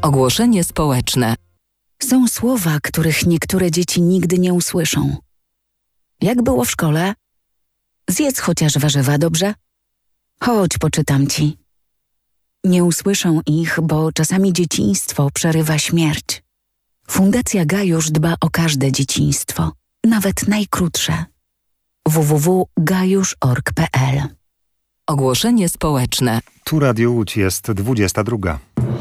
Ogłoszenie społeczne. Są słowa, których niektóre dzieci nigdy nie usłyszą. Jak było w szkole? Zjedz chociaż warzywa, dobrze? Chodź, poczytam ci. Nie usłyszą ich, bo czasami dzieciństwo przerywa śmierć. Fundacja Gajusz dba o każde dzieciństwo, nawet najkrótsze. www.gajusz.org.pl. Ogłoszenie społeczne. Tu Radio Łódź, jest 22.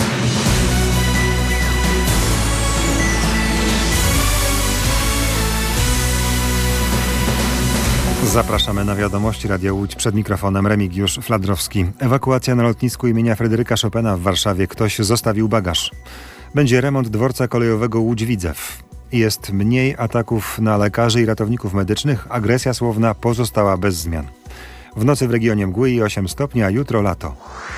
Zapraszamy na wiadomości Radia Łódź, przed mikrofonem Remigiusz Fladrowski. Ewakuacja na lotnisku imienia Fryderyka Chopina w Warszawie. Ktoś zostawił bagaż. Będzie remont dworca kolejowego Łódź-Widzew. Jest mniej ataków na lekarzy i ratowników medycznych. Agresja słowna pozostała bez zmian. W nocy w regionie mgły i 8 stopni, a jutro lato.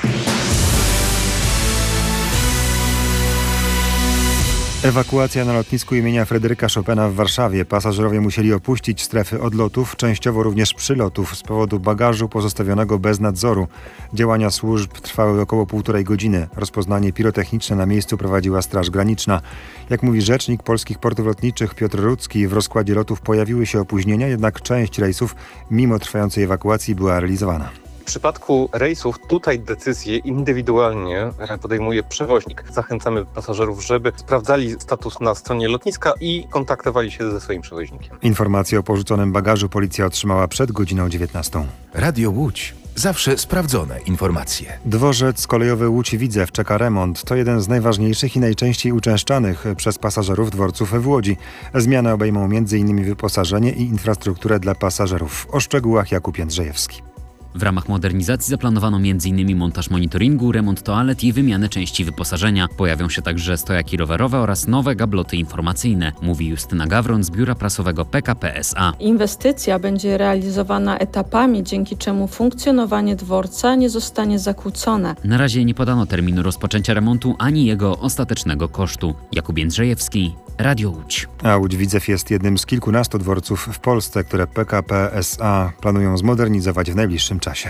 Ewakuacja na lotnisku imienia Fryderyka Chopina w Warszawie. Pasażerowie musieli opuścić strefy odlotów, częściowo również przylotów z powodu bagażu pozostawionego bez nadzoru. Działania służb trwały około 1,5 godziny. Rozpoznanie pirotechniczne na miejscu prowadziła Straż Graniczna. Jak mówi rzecznik Polskich Portów Lotniczych Piotr Rudzki, w rozkładzie lotów pojawiły się opóźnienia, jednak część rejsów mimo trwającej ewakuacji była realizowana. W przypadku rejsów tutaj decyzję indywidualnie podejmuje przewoźnik. Zachęcamy pasażerów, żeby sprawdzali status na stronie lotniska i kontaktowali się ze swoim przewoźnikiem. Informację o porzuconym bagażu policja otrzymała przed godziną 19. Radio Łódź. Zawsze sprawdzone informacje. Dworzec kolejowy Łódź-Widzew czeka remont. To jeden z najważniejszych i najczęściej uczęszczanych przez pasażerów dworców w Łodzi. Zmiany obejmą m.in. wyposażenie i infrastrukturę dla pasażerów. O szczegółach Jakub Jędrzejewski. W ramach modernizacji zaplanowano m.in. montaż monitoringu, remont toalet i wymianę części wyposażenia. Pojawią się także stojaki rowerowe oraz nowe gabloty informacyjne, mówi Justyna Gawron z biura prasowego PKP SA. Inwestycja będzie realizowana etapami, dzięki czemu funkcjonowanie dworca nie zostanie zakłócone. Na razie nie podano terminu rozpoczęcia remontu ani jego ostatecznego kosztu. Jakub Jędrzejewski, Radio Łódź. A Łódź-Widzew jest jednym z kilkunastu dworców w Polsce, które PKP SA planują zmodernizować w najbliższym czasie.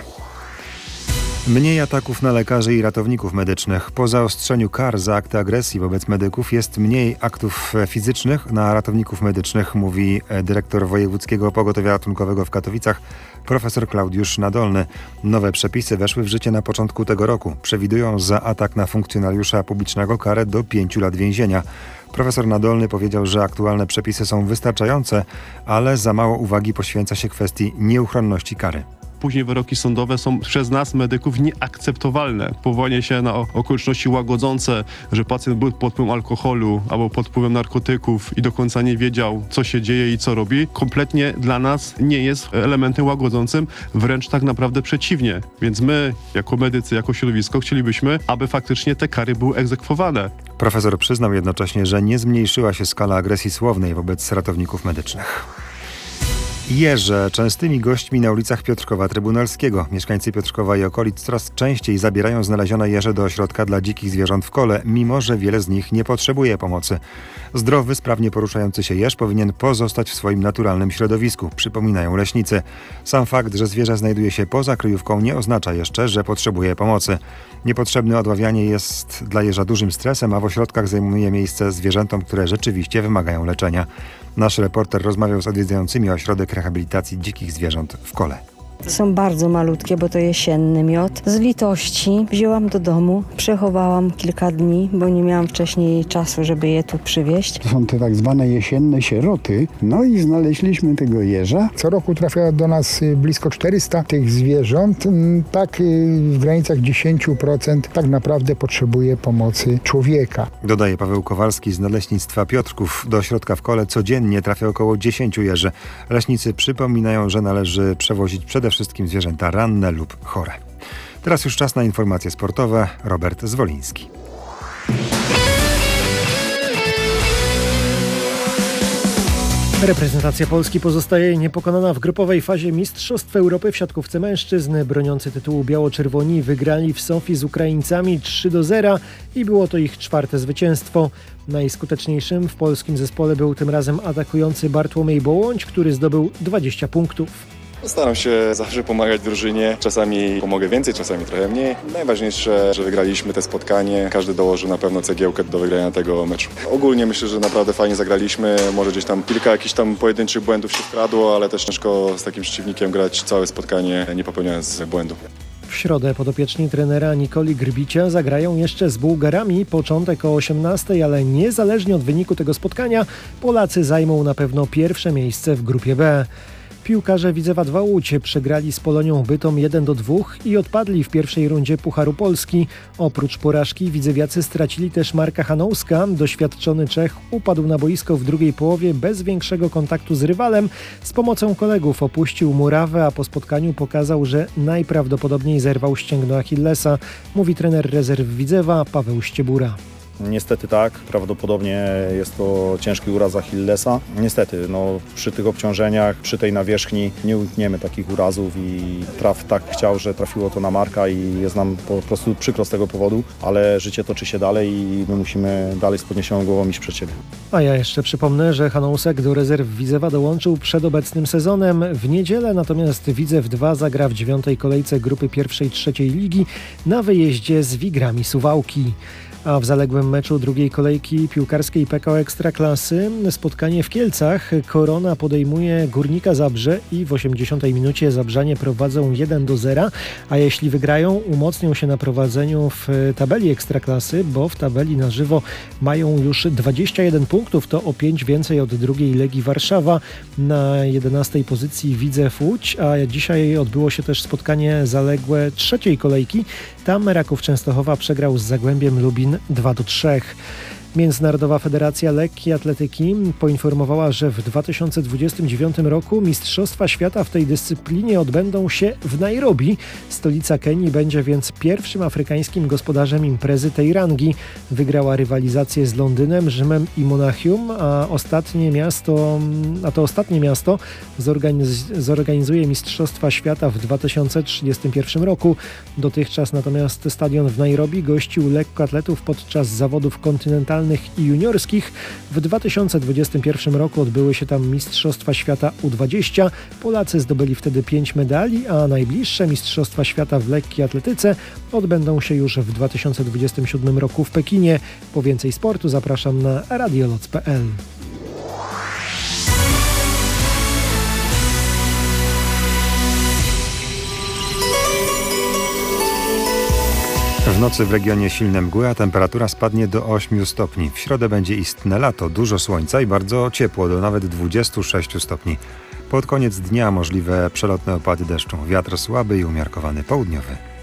Mniej ataków na lekarzy i ratowników medycznych. Po zaostrzeniu kar za akty agresji wobec medyków jest mniej aktów fizycznych na ratowników medycznych, mówi dyrektor Wojewódzkiego Pogotowia Ratunkowego w Katowicach, profesor Klaudiusz Nadolny. Nowe przepisy weszły w życie na początku tego roku. Przewidują za atak na funkcjonariusza publicznego karę do 5 lat więzienia. Profesor Nadolny powiedział, że aktualne przepisy są wystarczające, ale za mało uwagi poświęca się kwestii nieuchronności kary. Później wyroki sądowe są przez nas, medyków, nieakceptowalne. Powołanie się na okoliczności łagodzące, że pacjent był pod wpływem alkoholu albo pod wpływem narkotyków i do końca nie wiedział, co się dzieje i co robi, kompletnie dla nas nie jest elementem łagodzącym, wręcz tak naprawdę przeciwnie. Więc my, jako medycy, jako środowisko, chcielibyśmy, aby faktycznie te kary były egzekwowane. Profesor przyznał jednocześnie, że nie zmniejszyła się skala agresji słownej wobec ratowników medycznych. Jeże częstymi gośćmi na ulicach Piotrkowa Trybunalskiego. Mieszkańcy Piotrkowa i okolic coraz częściej zabierają znalezione jeże do ośrodka dla dzikich zwierząt w Kole, mimo że wiele z nich nie potrzebuje pomocy. Zdrowy, sprawnie poruszający się jeż powinien pozostać w swoim naturalnym środowisku, przypominają leśnicy. Sam fakt, że zwierzę znajduje się poza kryjówką, nie oznacza jeszcze, że potrzebuje pomocy. Niepotrzebne odławianie jest dla jeża dużym stresem, a w ośrodkach zajmuje miejsce zwierzętom, które rzeczywiście wymagają leczenia. Nasz reporter rozmawiał z odwiedzającymi ośrodek rehabilitacji dzikich zwierząt w Kole. Są bardzo malutkie, bo to jesienny miod. Z litości wzięłam do domu, przechowałam kilka dni, bo nie miałam wcześniej czasu, żeby je tu przywieźć. To są te tak zwane jesienne sieroty. No i znaleźliśmy tego jeża. Co roku trafia do nas blisko 400 tych zwierząt. Tak w granicach 10% tak naprawdę potrzebuje pomocy człowieka. Dodaje Paweł Kowalski z Nadleśnictwa Piotrków. Do ośrodka w Kole codziennie trafia około 10 jeży. Leśnicy przypominają, że należy przewozić przede wszystkim zwierzęta ranne lub chore. Teraz już czas na informacje sportowe. Robert Zwoliński. Reprezentacja Polski pozostaje niepokonana w grupowej fazie Mistrzostw Europy w siatkówce mężczyzn. Broniący tytułu biało-czerwoni wygrali w Sofii z Ukraińcami 3-0 i było to ich 4. zwycięstwo. Najskuteczniejszym w polskim zespole był tym razem atakujący Bartłomiej Bołądź, który zdobył 20 punktów. Staram się zawsze pomagać drużynie. Czasami pomogę więcej, czasami trochę mniej. Najważniejsze, że wygraliśmy te spotkanie. Każdy dołożył na pewno cegiełkę do wygrania tego meczu. Ogólnie myślę, że naprawdę fajnie zagraliśmy. Może gdzieś tam kilka jakichś tam pojedynczych błędów się skradło, ale też ciężko z takim przeciwnikiem grać całe spotkanie, nie popełniając błędów. W środę podopieczni trenera Nikoli Grbicia zagrają jeszcze z Bułgarami. Początek o 18:00, ale niezależnie od wyniku tego spotkania Polacy zajmą na pewno pierwsze miejsce w grupie B. Piłkarze Widzewa 2 Łódź przegrali z Polonią Bytom 1-2 i odpadli w pierwszej rundzie Pucharu Polski. Oprócz porażki widzewiacy stracili też Marka Hanouska. Doświadczony Czech upadł na boisko w drugiej połowie bez większego kontaktu z rywalem. Z pomocą kolegów opuścił murawę, a po spotkaniu pokazał, że najprawdopodobniej zerwał ścięgno Achillesa, mówi trener rezerw Widzewa Paweł Ściebura. Niestety tak, prawdopodobnie jest to ciężki uraz Achillesa. Niestety, przy tych obciążeniach, przy tej nawierzchni nie unikniemy takich urazów i tak chciał, że trafiło to na Marka i jest nam po prostu przykro z tego powodu, ale życie toczy się dalej i my musimy dalej z podniesioną głową iść przed siebie. A ja jeszcze przypomnę, że Hanousek do rezerw Widzewa dołączył przed obecnym sezonem. W niedzielę natomiast Widzew 2 zagra w 9. kolejce grupy 1.-3. ligi na wyjeździe z Wigrami Suwałki. A w zaległym meczu drugiej kolejki piłkarskiej PKO Ekstraklasy spotkanie w Kielcach. Korona podejmuje Górnika Zabrze i w 80. minucie Zabrzanie prowadzą 1-0, a jeśli wygrają, umocnią się na prowadzeniu w tabeli Ekstraklasy, bo w tabeli na żywo mają już 21 punktów, to o 5 więcej od drugiej Legii Warszawa. Na 11. pozycji Widzew Łódź, a dzisiaj odbyło się też spotkanie zaległe trzeciej kolejki. Tam Raków Częstochowa przegrał z Zagłębiem Lubin 2-3. Międzynarodowa Federacja Lekkiej Atletyki poinformowała, że w 2029 roku Mistrzostwa Świata w tej dyscyplinie odbędą się w Nairobi. Stolica Kenii będzie więc pierwszym afrykańskim gospodarzem imprezy tej rangi. Wygrała rywalizację z Londynem, Rzymem i Monachium, a to ostatnie miasto zorganizuje Mistrzostwa Świata w 2031 roku. Dotychczas natomiast stadion w Nairobi gościł lekkoatletów podczas zawodów kontynentalnych i juniorskich. W 2021 roku odbyły się tam Mistrzostwa Świata U20. Polacy zdobyli wtedy 5 medali, a najbliższe Mistrzostwa Świata w lekkiej atletyce odbędą się już w 2027 roku w Pekinie. Po więcej sportu zapraszam na radioloc.pl. W nocy w regionie silne mgły, a temperatura spadnie do 8 stopni. W środę będzie istne lato, dużo słońca i bardzo ciepło, do nawet 26 stopni. Pod koniec dnia możliwe przelotne opady deszczu. Wiatr słaby i umiarkowany południowy.